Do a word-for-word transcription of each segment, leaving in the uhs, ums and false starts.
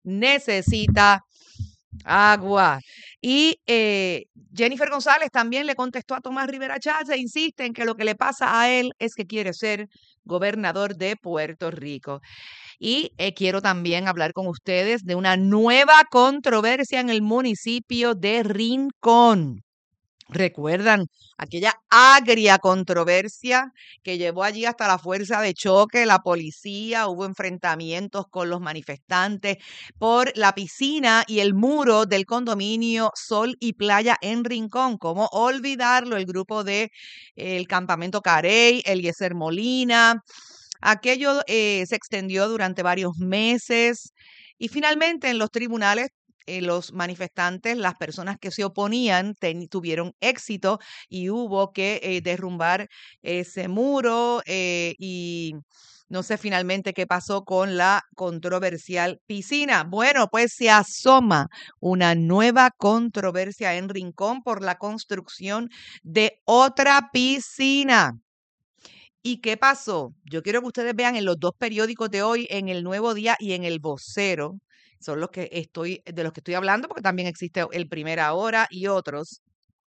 necesita agua. Y eh, Jennifer González también le contestó a Tomás Rivera Chats e insiste en que lo que le pasa a él es que quiere ser gobernador de Puerto Rico. Y eh, quiero también hablar con ustedes de una nueva controversia en el municipio de Rincón. ¿Recuerdan aquella agria controversia que llevó allí hasta la fuerza de choque, la policía, hubo enfrentamientos con los manifestantes por la piscina y el muro del condominio Sol y Playa en Rincón? ¿Cómo olvidarlo? El grupo de eh, el Campamento Carey, Eliezer Molina. Aquello eh, se extendió durante varios meses y finalmente en los tribunales eh, los manifestantes, las personas que se oponían, ten- tuvieron éxito y hubo que eh, derrumbar ese muro eh, y no sé finalmente qué pasó con la controversial piscina. Bueno, pues se asoma una nueva controversia en Rincón por la construcción de otra piscina. ¿Y qué pasó? Yo quiero que ustedes vean en los dos periódicos de hoy, en El Nuevo Día y en El Vocero, son los que estoy, de los que estoy hablando, porque también existe el Primera Hora y otros,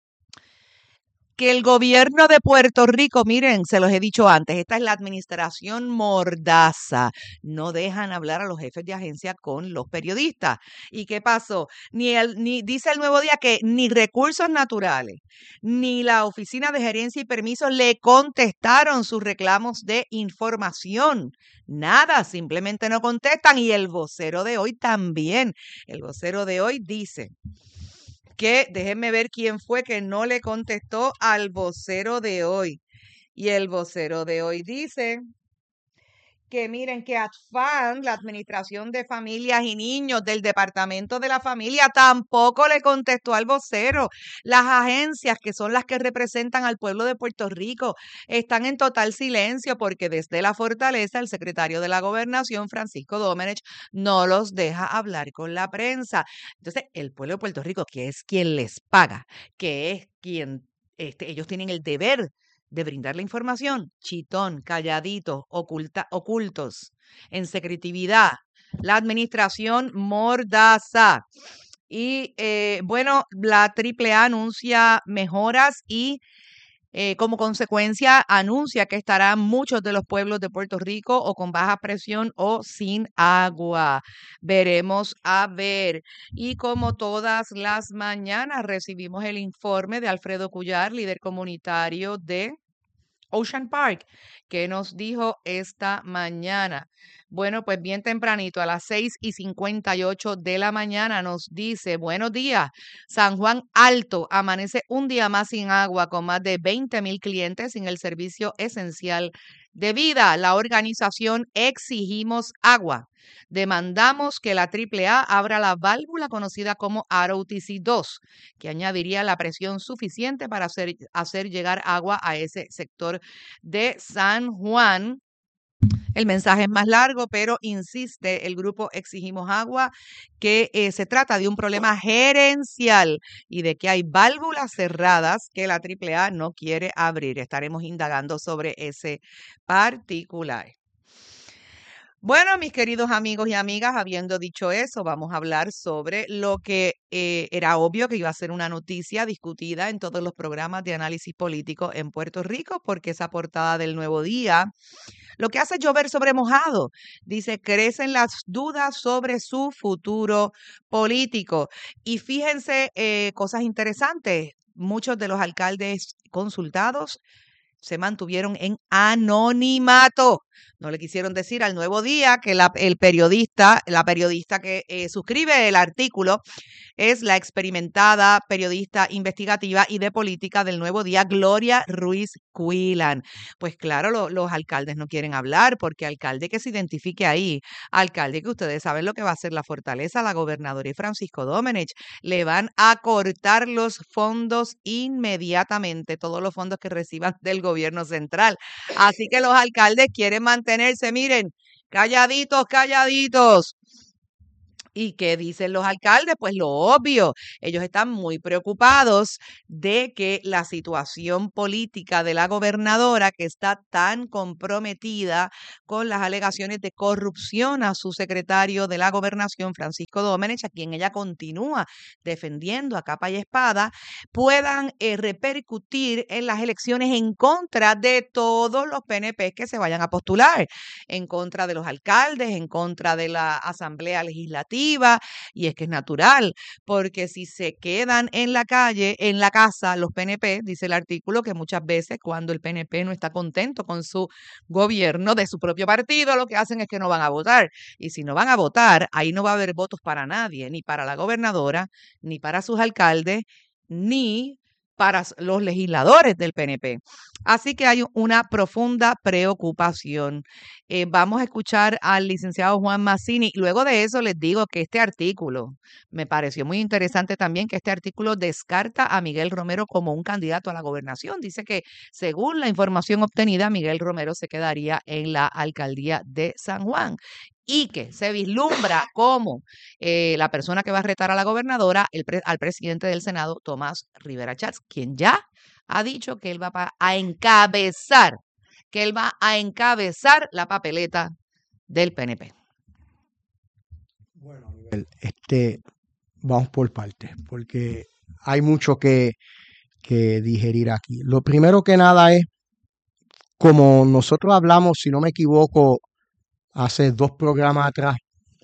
que el gobierno de Puerto Rico, miren, se los he dicho antes, esta es la administración mordaza. No dejan hablar a los jefes de agencia con los periodistas. ¿Y qué pasó? Ni el, ni, dice el Nuevo Día que ni Recursos Naturales, ni la Oficina de Gerencia y Permisos le contestaron sus reclamos de información. Nada, simplemente no contestan. Y el vocero de hoy también. El vocero de hoy dice que déjenme ver quién fue que no le contestó al vocero de hoy. Y el vocero de hoy dice que miren que ATFAN, la Administración de Familias y Niños del Departamento de la Familia, tampoco le contestó al vocero. Las agencias, que son las que representan al pueblo de Puerto Rico, están en total silencio porque desde la fortaleza el secretario de la Gobernación, Francisco Domenech, no los deja hablar con la prensa. Entonces, el pueblo de Puerto Rico, que es quien les paga, que es quien este, ellos tienen el deber de brindar la información, chitón, calladitos, oculta, ocultos, en secretividad. La administración mordaza. Y eh, bueno, la Triple A anuncia mejoras y eh, como consecuencia anuncia que estarán muchos de los pueblos de Puerto Rico o con baja presión o sin agua. Veremos a ver. Y como todas las mañanas recibimos el informe de Alfredo Cuyar, líder comunitario de Ocean Park, que nos dijo esta mañana. Bueno, pues bien tempranito, a las seis y cincuenta y ocho de la mañana, nos dice: buenos días, San Juan Alto amanece un día más sin agua, con más de veinte mil clientes sin el servicio esencial de vida. La organización Exigimos Agua. Demandamos que la Triple A abra la válvula conocida como R O T C dos, que añadiría la presión suficiente para hacer, hacer llegar agua a ese sector de San Juan. El mensaje es más largo, pero insiste el grupo Exigimos Agua que eh, se trata de un problema gerencial y de que hay válvulas cerradas que la Triple A no quiere abrir. Estaremos indagando sobre ese particular. Bueno, mis queridos amigos y amigas, habiendo dicho eso, vamos a hablar sobre lo que eh, era obvio que iba a ser una noticia discutida en todos los programas de análisis político en Puerto Rico, porque esa portada del Nuevo Día lo que hace es llover sobre mojado. Dice: crecen las dudas sobre su futuro político. Y fíjense, eh, cosas interesantes. Muchos de los alcaldes consultados se mantuvieron en anonimato. No le quisieron decir al Nuevo Día que la, el periodista, la periodista que eh, suscribe el artículo es la experimentada periodista investigativa y de política del Nuevo Día, Gloria Ruiz Quillan. Pues claro, lo, los alcaldes no quieren hablar, porque alcalde que se identifique ahí, alcalde que ustedes saben lo que va a hacer la fortaleza, la gobernadora y Francisco Domenech, le van a cortar los fondos inmediatamente, todos los fondos que reciban del gobierno central. Así que los alcaldes quieren mantenerse, miren, calladitos, calladitos. ¿Y qué dicen los alcaldes? Pues lo obvio, ellos están muy preocupados de que la situación política de la gobernadora, que está tan comprometida con las alegaciones de corrupción a su secretario de la gobernación, Francisco Domenech, a quien ella continúa defendiendo a capa y espada, puedan eh, repercutir en las elecciones en contra de todos los P N P que se vayan a postular, en contra de los alcaldes, en contra de la Asamblea Legislativa. Y es que es natural, porque si se quedan en la calle, en la casa, los P N P, dice el artículo, que muchas veces cuando el P N P no está contento con su gobierno de su propio partido, lo que hacen es que no van a votar. Y si no van a votar, ahí no va a haber votos para nadie, ni para la gobernadora, ni para sus alcaldes, ni para los legisladores del P N P. Así que hay una profunda preocupación. Eh, vamos a escuchar al licenciado Juan Mazzini. Luego de eso les digo que este artículo, me pareció muy interesante también que este artículo descarta a Miguel Romero como un candidato a la gobernación. Dice que según la información obtenida, Miguel Romero se quedaría en la alcaldía de San Juan y que se vislumbra como eh, la persona que va a retar a la gobernadora, el pre al presidente del Senado, Tomás Rivera Chats, quien ya ha dicho que él va a encabezar, que él va a encabezar la papeleta del P N P. Bueno, este, vamos por partes, porque hay mucho que, que digerir aquí. Lo primero que nada es, como nosotros hablamos, si no me equivoco, hace dos programas atrás,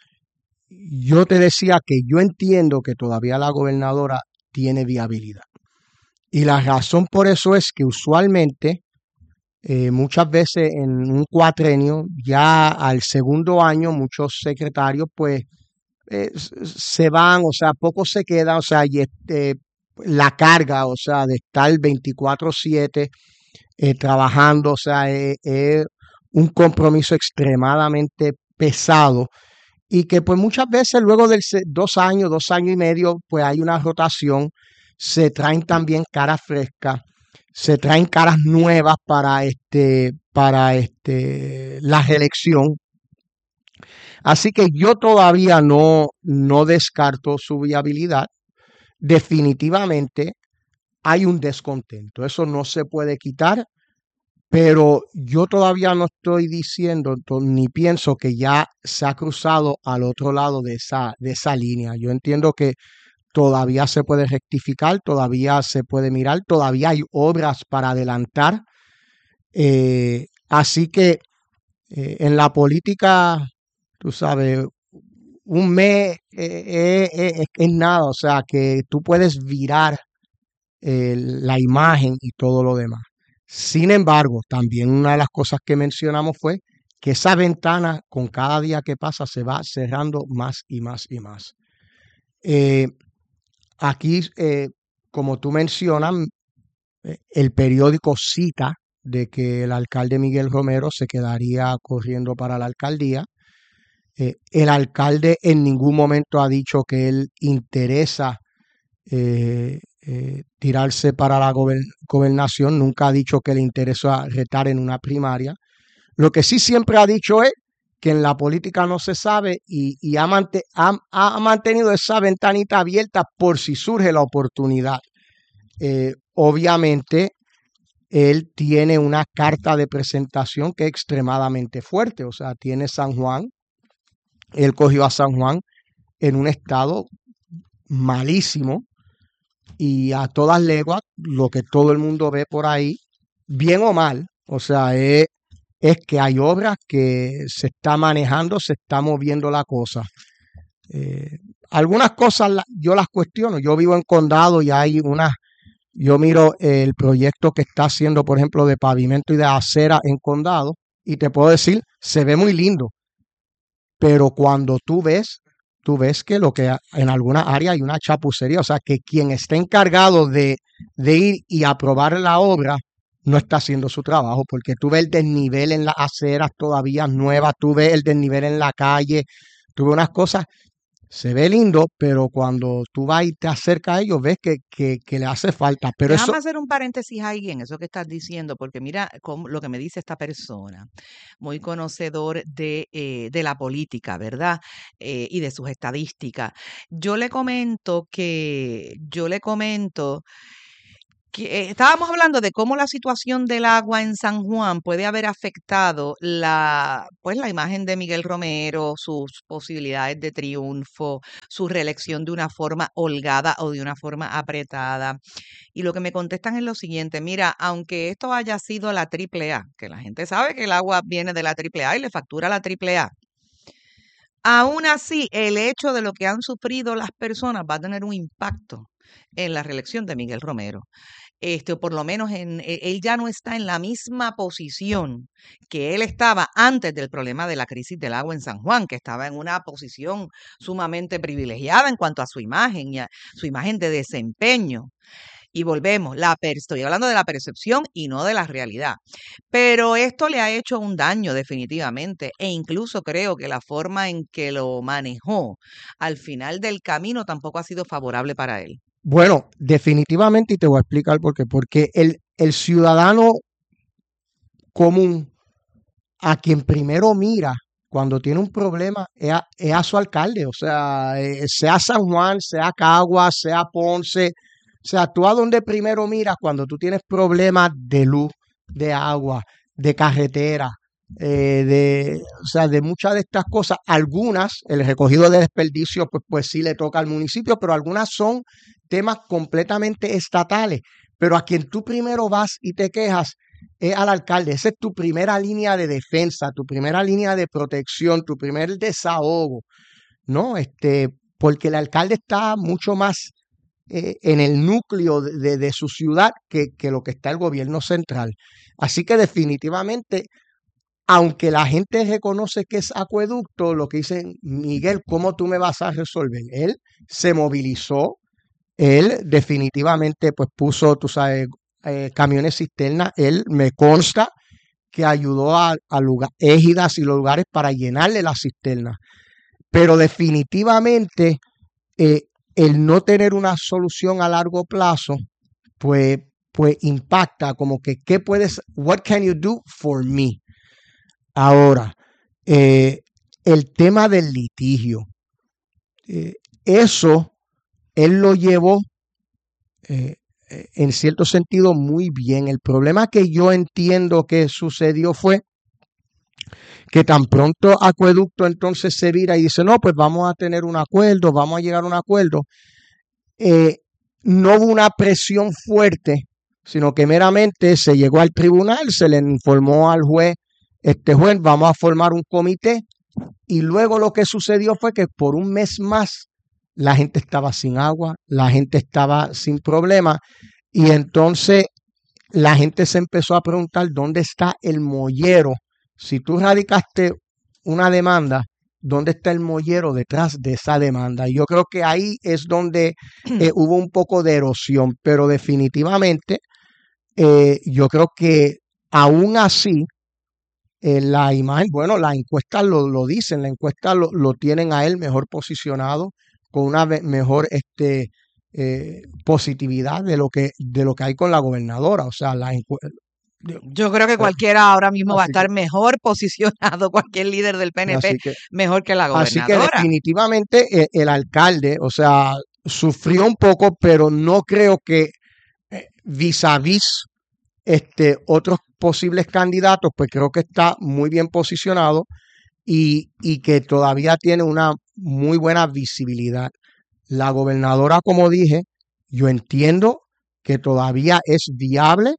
yo te decía que yo entiendo que todavía la gobernadora tiene viabilidad. Y la razón por eso es que usualmente, eh, muchas veces en un cuatrenio, ya al segundo año, muchos secretarios pues eh, se van, o sea, pocos se quedan, o sea, y este, la carga, o sea, de estar veinticuatro siete eh, trabajando, o sea, es eh, un compromiso extremadamente pesado y que pues muchas veces luego de dos años, dos años y medio, pues hay una rotación, se traen también caras frescas, se traen caras nuevas para este, para este, la reelección. Así que yo todavía no, no descarto su viabilidad. Definitivamente hay un descontento, eso no se puede quitar, pero yo todavía no estoy diciendo ni pienso que ya se ha cruzado al otro lado de esa, de esa línea. Yo entiendo que todavía se puede rectificar, todavía se puede mirar, todavía hay obras para adelantar. Eh, así que eh, en la política, tú sabes, un mes eh, eh, es nada, o sea que tú puedes virar eh, la imagen y todo lo demás. Sin embargo, también una de las cosas que mencionamos fue que esa ventana con cada día que pasa se va cerrando más y más y más. Eh, aquí, eh, como tú mencionas, eh, el periódico cita de que el alcalde Miguel Romero se quedaría corriendo para la alcaldía. Eh, el alcalde en ningún momento ha dicho que él interesa eh, eh, tirarse para la gober- gobernación, nunca ha dicho que le interesa retar en una primaria. Lo que sí siempre ha dicho es que en la política no se sabe y, y ha, mante- ha, ha mantenido esa ventanita abierta por si surge la oportunidad. Eh, obviamente, él tiene una carta de presentación que es extremadamente fuerte, o sea, tiene San Juan, él cogió a San Juan en un estado malísimo y a todas leguas, lo que todo el mundo ve por ahí, bien o mal, o sea, es, es que hay obras que se está manejando, se está moviendo la cosa. Eh, algunas cosas la- yo las cuestiono, yo vivo en Condado y hay unas, yo miro el proyecto que está haciendo, por ejemplo, de pavimento y de acera en Condado y te puedo decir, se ve muy lindo, pero cuando tú ves, tú ves que lo que a- en alguna área hay una chapucería, o sea, que quien está encargado de, de ir y aprobar la obra no está haciendo su trabajo, porque tú ves el desnivel en las aceras todavía nuevas, tú ves el desnivel en la calle, tú ves unas cosas, se ve lindo, pero cuando tú vas y te acercas a ellos, ves que, que, que le hace falta. Pero Déjame eso, hacer un paréntesis ahí en eso que estás diciendo, porque mira cómo- lo que me dice esta persona, muy conocedor de, eh, de la política, ¿verdad? Eh, y de sus estadísticas. Yo le comento que, yo le comento que eh, estábamos hablando de cómo la situación del agua en San Juan puede haber afectado la, pues, la imagen de Miguel Romero, sus posibilidades de triunfo, su reelección de una forma holgada o de una forma apretada. Y lo que me contestan es lo siguiente: mira, aunque esto haya sido la triple A, que la gente sabe que el agua viene de la triple A y le factura la triple A, aún así el hecho de lo que han sufrido las personas va a tener un impacto en la reelección de Miguel Romero. Este, o por lo menos en, e- él ya no está en la misma posición que él estaba antes del problema de la crisis del agua en San Juan, que estaba en una posición sumamente privilegiada en cuanto a su imagen y a su imagen de desempeño. Y volvemos, la per- estoy hablando de la percepción y no de la realidad. Pero esto le ha hecho un daño definitivamente, e incluso creo que la forma en que lo manejó al final del camino tampoco ha sido favorable para él. bueno, definitivamente, y te voy a explicar por qué. Porque el, el ciudadano común a quien primero mira cuando tiene un problema es a, es a su alcalde, o sea, eh, sea San Juan, sea Caguas, sea Ponce, o sea, tú a donde primero miras cuando tú tienes problemas de luz, de agua, de carretera, eh, de, o sea, de muchas de estas cosas. Algunas, el recogido de desperdicio, pues, pues sí le toca al municipio, pero algunas son temas completamente estatales. Pero a quien tú primero vas y te quejas es al alcalde. Esa es tu primera línea de defensa, tu primera línea de protección, tu primer desahogo, ¿no? Este, porque el alcalde está mucho más eh, en el núcleo de, de- de su ciudad que, que lo que está el gobierno central. Así que definitivamente, aunque la gente reconoce que es acueducto, lo que dicen, Miguel, ¿cómo tú me vas a resolver? Él se movilizó, él definitivamente pues puso, tú sabes, eh, camiones cisterna, él me consta que ayudó a, a lugar, égidas y los lugares para llenarle la cisterna. Pero definitivamente eh, el no tener una solución a largo plazo, pues, pues impacta como que, ¿qué puedes, what can you do for me? Ahora, eh, el tema del litigio, eh, eso él lo llevó eh, eh, en cierto sentido muy bien. El problema que yo entiendo que sucedió fue que tan pronto Acueducto entonces se vira y dice, no, pues vamos a tener un acuerdo, vamos a llegar a un acuerdo. Eh, no hubo una presión fuerte, sino que meramente se llegó al tribunal, se le informó al juez, este juez, vamos a formar un comité, y luego lo que sucedió fue que por un mes más la gente estaba sin agua, la gente estaba sin problema, y entonces la gente se empezó a preguntar dónde está el mollero. Si tú radicaste una demanda, ¿dónde está el mollero detrás de esa demanda? Y yo creo que ahí es donde eh, hubo un poco de erosión, pero definitivamente eh, yo creo que aún así eh, la imagen, bueno, la encuesta lo, lo dicen, la encuesta lo, lo tienen a él mejor posicionado, con una ve- mejor este, eh, positividad de lo que de lo que hay con la gobernadora. O sea, la encu- de- Yo creo que eh, cualquiera ahora mismo va a así que, estar mejor posicionado, cualquier líder del P N P, así que, mejor que la así que gobernadora. definitivamente eh, el alcalde, o sea, sufrió un poco, pero no creo que eh, vis a vis este, otros posibles candidatos, pues creo que está muy bien posicionado y, y que todavía tiene una muy buena visibilidad. La gobernadora, como dije, yo entiendo que todavía es viable,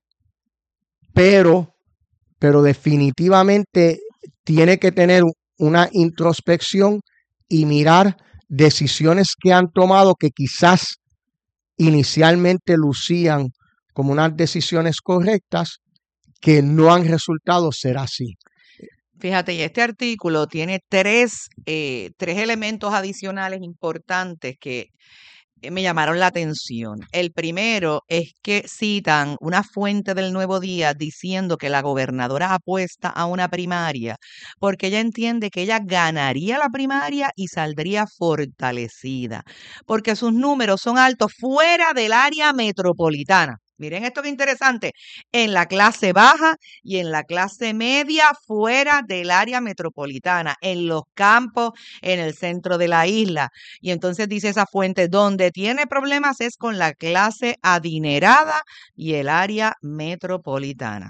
pero, pero definitivamente tiene que tener una introspección y mirar decisiones que han tomado que quizás inicialmente lucían como unas decisiones correctas que no han resultado ser así. Fíjate, y este artículo tiene tres, eh, tres elementos adicionales importantes que me llamaron la atención. El primero es que citan una fuente del Nuevo Día diciendo que la gobernadora apuesta a una primaria porque ella entiende que ella ganaría la primaria y saldría fortalecida, porque sus números son altos fuera del área metropolitana. Miren esto que interesante, en la clase baja y en la clase media fuera del área metropolitana, en los campos, en el centro de la isla. Y entonces dice esa fuente, donde tiene problemas es con la clase adinerada y el área metropolitana.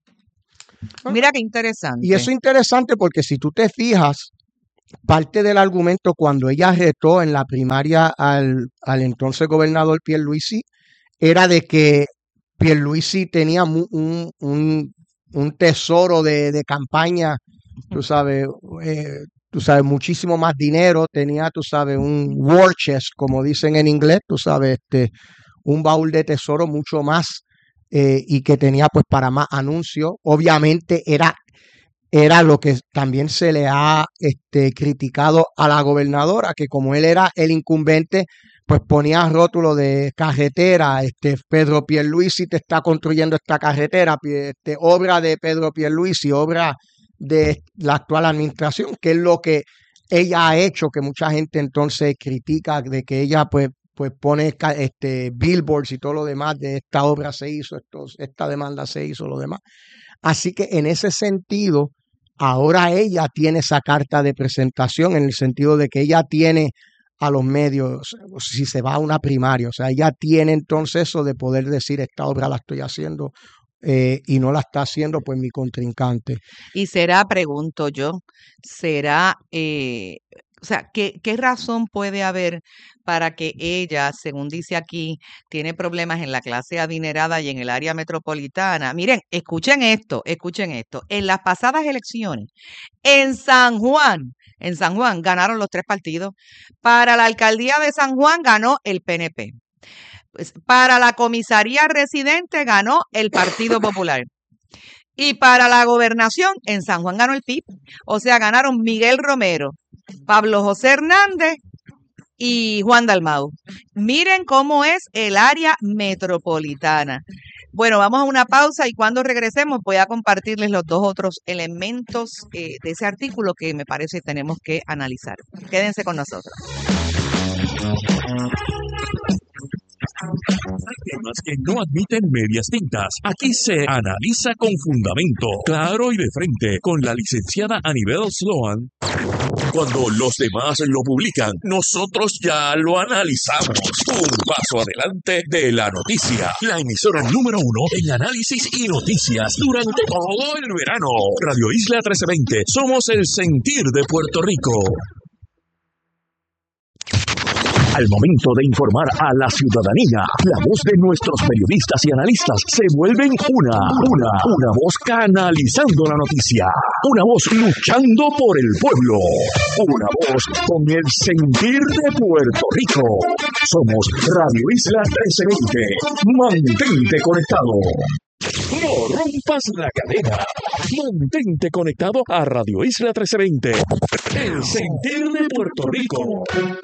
Mira qué interesante. Y eso es interesante porque si tú te fijas, parte del argumento cuando ella retó en la primaria al, al entonces gobernador Pierluisi era de que Pierluisi tenía mu- un, un, un tesoro de, de campaña, tú sabes, eh, tú sabes, muchísimo más dinero, tenía, tú sabes, un war chest, como dicen en inglés, tú sabes, este, un baúl de tesoro mucho más eh, y que tenía pues para más anuncios. Obviamente era, era lo que también se le ha este, criticado a la gobernadora, que como él era el incumbente, pues ponía rótulo de carretera, este Pedro Pierluisi te está construyendo esta carretera, este, obra de Pedro Pierluisi, obra de la actual administración, que es lo que ella ha hecho, que mucha gente entonces critica de que ella pues, pues pone este, billboards y todo lo demás de esta obra se hizo, esto, esta demanda se hizo, lo demás. Así que en ese sentido, ahora ella tiene esa carta de presentación en el sentido de que ella tiene a los medios, si se va a una primaria, o sea, ella tiene entonces eso de poder decir esta obra la estoy haciendo eh, y no la está haciendo pues mi contrincante. Y será, pregunto yo, será, eh, o sea, ¿qué, qué razón puede haber para que ella, según dice aquí, tiene problemas en la clase adinerada y en el área metropolitana? Miren, escuchen esto, escuchen esto. En las pasadas elecciones, en San Juan, en San Juan ganaron los tres partidos. Para la alcaldía de San Juan ganó el P N P. Pues, para la comisaría residente ganó el Partido Popular. Y para la gobernación, en San Juan ganó el P I B. O sea, ganaron Miguel Romero, Pablo José Hernández y Juan Dalmau. Miren cómo es el área metropolitana. Bueno, vamos a una pausa y cuando regresemos voy a compartirles los dos otros elementos eh, de ese artículo que me parece tenemos que analizar. Quédense con nosotros. Temas que no admiten medias tintas. Aquí se analiza con fundamento, claro y de frente, con la licenciada Anibel Sloan. Cuando los demás lo publican, nosotros ya lo analizamos. Un paso adelante de la noticia. La emisora número uno en análisis y noticias durante todo el verano. Radio Isla trece veinte. Somos el sentir de Puerto Rico. Al momento de informar a la ciudadanía, la voz de nuestros periodistas y analistas se vuelven una, una, una voz canalizando la noticia, una voz luchando por el pueblo, una voz con el sentir de Puerto Rico. Somos Radio Isla trece veinte. Mantente conectado. No rompas la cadena. Mantente conectado a Radio Isla trece veinte. El sentir de Puerto Rico.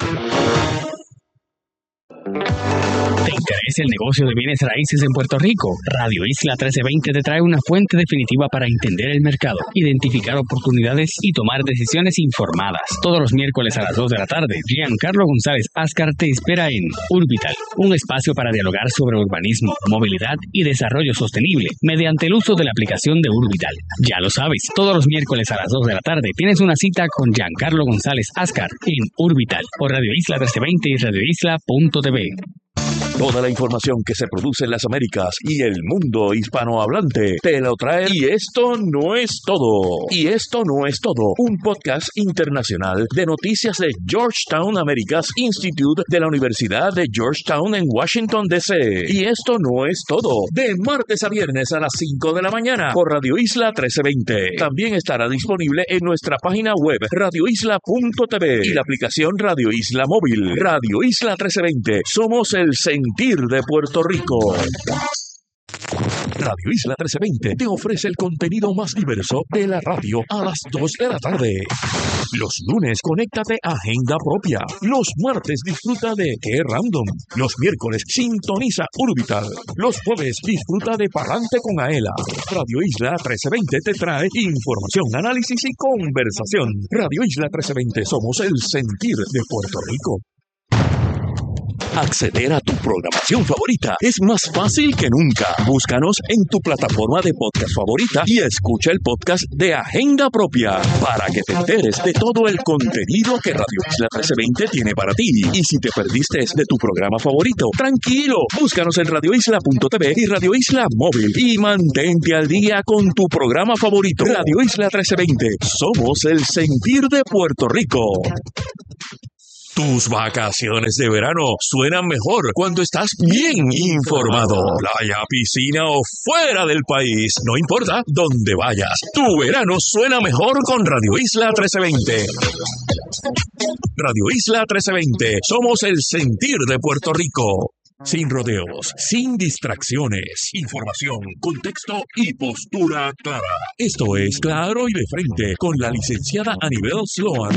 ¿Te interesa el negocio de bienes raíces en Puerto Rico? Radio Isla trece veinte te trae una fuente definitiva para entender el mercado, identificar oportunidades y tomar decisiones informadas. Todos los miércoles a las dos de la tarde, Giancarlo González Ascar te espera en Urbital, un espacio para dialogar sobre urbanismo, movilidad y desarrollo sostenible mediante el uso de la aplicación de Urbital. Ya lo sabes, todos los miércoles a las dos de la tarde tienes una cita con Giancarlo González Ascar en Urbital por Radio Isla trece veinte y radio isla punto t v. Toda la información que se produce en las Américas y el mundo hispanohablante te lo trae. Y esto no es todo. Y esto no es todo. Un podcast internacional de noticias de Georgetown Americas Institute de la Universidad de Georgetown en Washington, D C Y esto no es todo. De martes a viernes a las cinco de la mañana por Radio Isla trece veinte. También estará disponible en nuestra página web radio isla punto t v y la aplicación Radio Isla Móvil. Radio Isla trece veinte. Somos el sentir de Puerto Rico. Radio Isla trece veinte te ofrece el contenido más diverso de la radio a las dos de la tarde. Los lunes, conéctate a Agenda Propia. Los martes, disfruta de Qué Random. Los miércoles, sintoniza Urbital. Los jueves, disfruta de Palante con Aela. Radio Isla trece veinte te trae información, análisis y conversación. Radio Isla trece veinte, somos el sentir de Puerto Rico. Acceder a tu programación favorita es más fácil que nunca. Búscanos en tu plataforma de podcast favorita y escucha el podcast de Agenda Propia para que te enteres de todo el contenido que Radio Isla trece veinte tiene para ti. Y si te perdiste de tu programa favorito, tranquilo, búscanos en radio isla punto t v y Radio Isla Móvil y mantente al día con tu programa favorito. Radio Isla trece veinte, somos el sentir de Puerto Rico. Tus vacaciones de verano suenan mejor cuando estás bien informado. Playa, piscina o fuera del país, no importa dónde vayas. Tu verano suena mejor con Radio Isla trece veinte. Radio Isla trece veinte, somos el sentir de Puerto Rico. Sin rodeos, sin distracciones, información, contexto y postura clara. Esto es Claro y de Frente con la licenciada Anibel Sloan.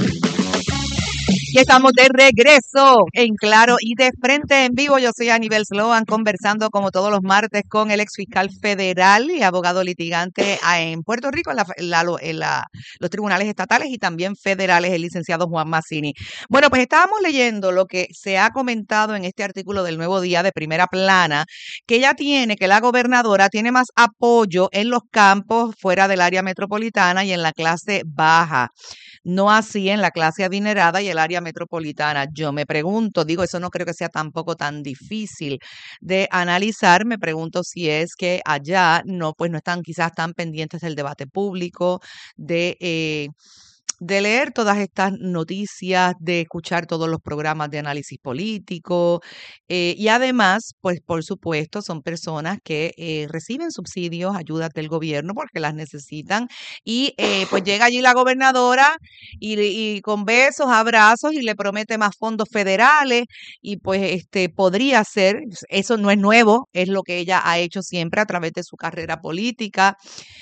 Y estamos de regreso en Claro y de Frente en vivo. Yo soy Anibel Sloan, conversando como todos los martes con el ex fiscal federal y abogado litigante en Puerto Rico, en, la, la, en la, los tribunales estatales y también federales, el licenciado Juan Mazzini. Bueno, pues estábamos leyendo lo que se ha comentado en este artículo del Nuevo Día de Primera Plana, que ella tiene, que la gobernadora tiene más apoyo en los campos fuera del área metropolitana y en la clase baja. No así en la clase adinerada y el área metropolitana. Yo me pregunto, digo, eso no creo que sea tampoco tan difícil de analizar. Me pregunto si es que allá no, pues no están quizás tan pendientes del debate público, de eh, de leer todas estas noticias, de escuchar todos los programas de análisis político eh, y además, pues por supuesto, son personas que eh, reciben subsidios, ayudas del gobierno porque las necesitan y eh, pues llega allí la gobernadora y, y con besos, abrazos y le promete más fondos federales y pues este podría ser, eso no es nuevo, es lo que ella ha hecho siempre a través de su carrera política.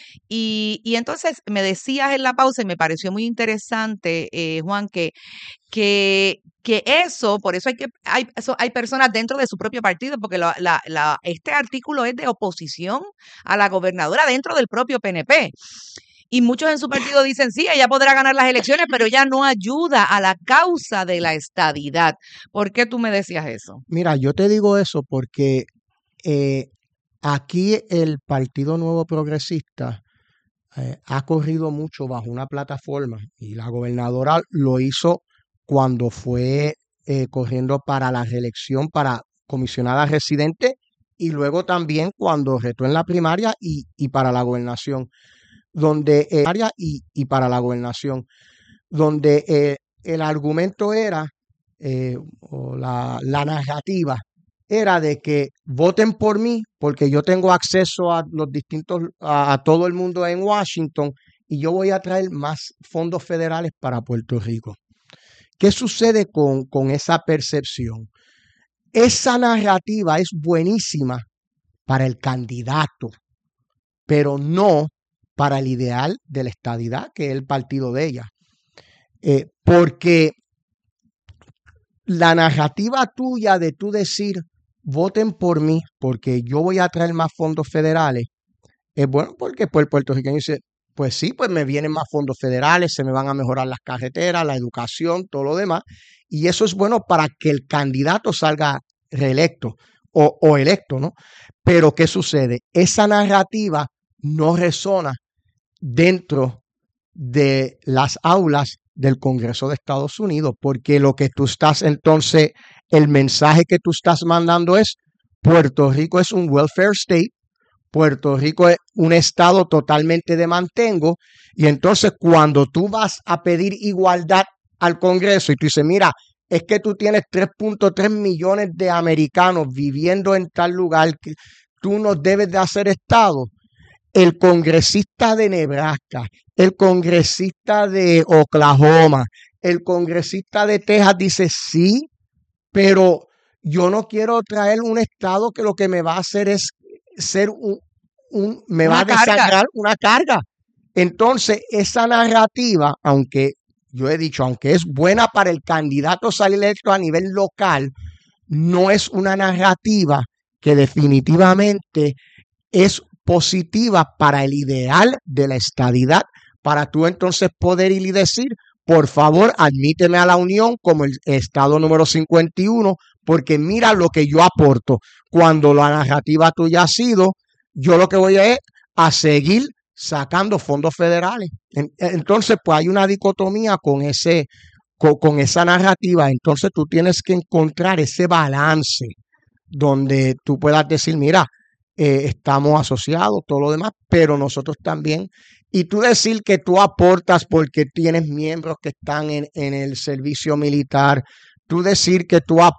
Y, y entonces me decías en la pausa y me pareció muy interesante, eh, Juan, que, que, que eso, por eso hay que hay, eso, hay personas dentro de su propio partido, porque la, la, la, este artículo es de oposición a la gobernadora dentro del propio P N P. Y muchos en su partido dicen, sí, ella podrá ganar las elecciones, pero ella no ayuda a la causa de la estadidad. ¿Por qué tú me decías eso? Mira, yo te digo eso porque eh, aquí el Partido Nuevo Progresista Eh, ha corrido mucho bajo una plataforma y la gobernadora lo hizo cuando fue eh, corriendo para la reelección para comisionada residente y luego también cuando retó en la primaria y, y para la gobernación, donde eh, y, y para la gobernación, donde eh, el argumento era eh, o la, la narrativa era de que voten por mí porque yo tengo acceso a los distintos, a, a todo el mundo en Washington y yo voy a traer más fondos federales para Puerto Rico. ¿Qué sucede con, con esa percepción? Esa narrativa es buenísima para el candidato, pero no para el ideal de la estadidad, que es el partido de ella. Eh, porque la narrativa tuya de tú decir voten por mí porque yo voy a traer más fondos federales, es bueno porque pues, el puertorriqueño dice, pues sí, pues me vienen más fondos federales, se me van a mejorar las carreteras, la educación, todo lo demás, y eso es bueno para que el candidato salga reelecto o, o electo, ¿no? Pero ¿qué sucede? Esa narrativa no resona dentro de las aulas del Congreso de Estados Unidos, porque lo que tú estás entonces, el mensaje que tú estás mandando es, Puerto Rico es un welfare state, Puerto Rico es un estado totalmente de mantengo, y entonces cuando tú vas a pedir igualdad al Congreso y tú dices, mira, es que tú tienes tres punto tres millones de americanos viviendo en tal lugar, que tú nos debes de hacer estado. El congresista de Nebraska, el congresista de Oklahoma, el congresista de Texas dice sí, pero yo no quiero traer un estado que lo que me va a hacer es ser un, un, me Una va a carga. desagrar una carga. Entonces, esa narrativa, aunque yo he dicho, aunque es buena para el candidato a salir electo a nivel local, no es una narrativa que definitivamente es positiva para el ideal de la estadidad, para tú entonces poder ir y decir, por favor, admíteme a la Unión como el estado número cincuenta y uno, porque mira lo que yo aporto. Cuando la narrativa tuya ha sido, yo lo que voy a es a seguir sacando fondos federales. Entonces, pues hay una dicotomía con ese, con, con esa narrativa. Entonces, tú tienes que encontrar ese balance donde tú puedas decir, mira, eh, estamos asociados, todo lo demás, pero nosotros también. Y tú decir que tú aportas porque tienes miembros que están en, en el servicio militar, tú decir que tú aportas